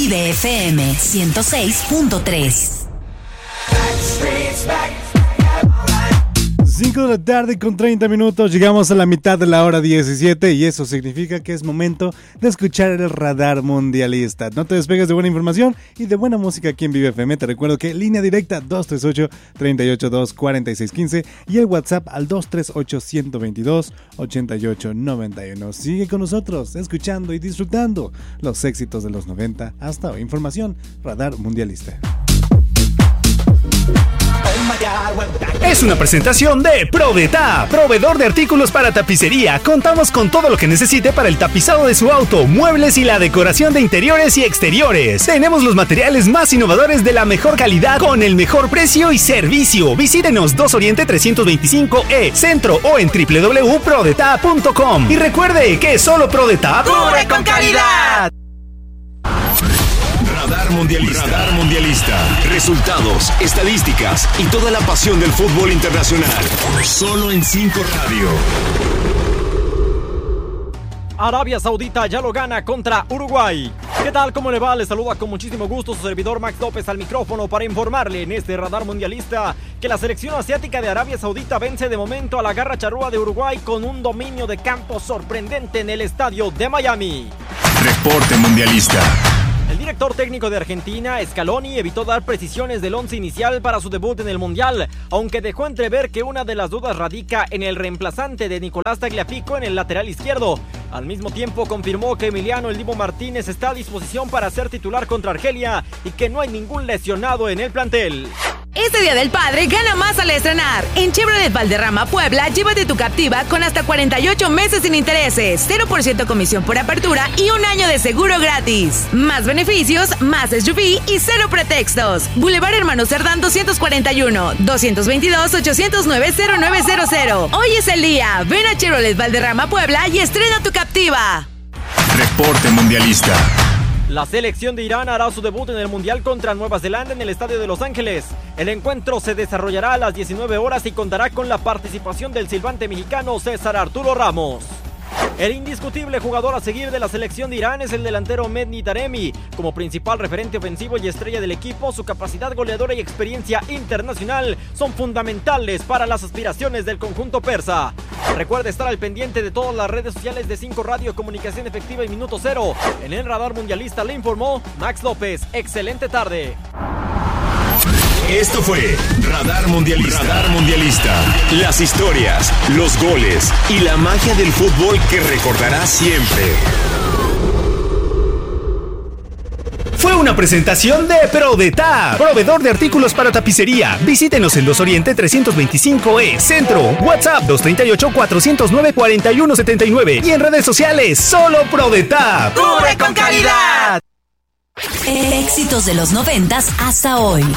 Vive FM 106.3. 5 de la tarde con 30 minutos, llegamos a la mitad de la hora 17 y eso significa que es momento de escuchar el Radar Mundialista. No te despegues de buena información y de buena música aquí en Vive FM. Te recuerdo que línea directa 238-382-4615 y el WhatsApp al 238-122-8891. Sigue con nosotros, escuchando y disfrutando los éxitos de los 90 hasta hoy. Información, Radar Mundialista. Es una presentación de ProDetap, proveedor de artículos para tapicería. Contamos con todo lo que necesite para el tapizado de su auto, muebles y la decoración de interiores y exteriores. Tenemos los materiales más innovadores de la mejor calidad con el mejor precio y servicio. Visítenos 2 Oriente 325E, Centro o en www.prodetap.com. Y recuerde que solo ProDetap ¡cubre con calidad! Radar Mundialista. Radar Mundialista. Resultados, estadísticas y toda la pasión del fútbol internacional. Solo en 5 Radio. Arabia Saudita ya lo gana contra Uruguay. ¿Qué tal? ¿Cómo le va? Le saluda con muchísimo gusto su servidor Max López al micrófono para informarle en este Radar Mundialista que la selección asiática de Arabia Saudita vence de momento a la garra charrúa de Uruguay con un dominio de campo sorprendente en el estadio de Miami. Reporte Mundialista. El director técnico de Argentina, Scaloni, evitó dar precisiones del once inicial para su debut en el Mundial, aunque dejó entrever que una de las dudas radica en el reemplazante de Nicolás Tagliafico en el lateral izquierdo. Al mismo tiempo confirmó que Emiliano El Dibu Martínez está a disposición para ser titular contra Argelia y que no hay ningún lesionado en el plantel. Este Día del Padre gana más al estrenar. En Chevrolet Valderrama, Puebla, llévate tu Captiva con hasta 48 meses sin intereses, 0% comisión por apertura y un año de seguro gratis. Más beneficios, más SUV y cero pretextos. Boulevard Hermano Cerdán 241, 222-809-0900. Hoy es el día. Ven a Chevrolet Valderrama, Puebla y estrena tu Captiva. Reporte Mundialista. La selección de Irán hará su debut en el Mundial contra Nueva Zelanda en el Estadio de Los Ángeles. El encuentro se desarrollará a las 19 horas y contará con la participación del silbante mexicano César Arturo Ramos. El indiscutible jugador a seguir de la selección de Irán es el delantero Mehdi Taremi. Como principal referente ofensivo y estrella del equipo, su capacidad goleadora y experiencia internacional son fundamentales para las aspiraciones del conjunto persa. Recuerde estar al pendiente de todas las redes sociales de 5 Radio, Comunicación Efectiva y Minuto Cero. En el Radar Mundialista le informó Max López. Excelente tarde. Esto fue Radar Mundialista. Radar Mundialista. Las historias, los goles y la magia del fútbol que recordarás siempre. Fue una presentación de ProDetap, proveedor de artículos para tapicería. Visítenos en 2 Oriente 325E, Centro, WhatsApp 238-409-4179 y en redes sociales, solo ProDetap. ¡cubre con calidad! Éxitos de los 90 hasta hoy.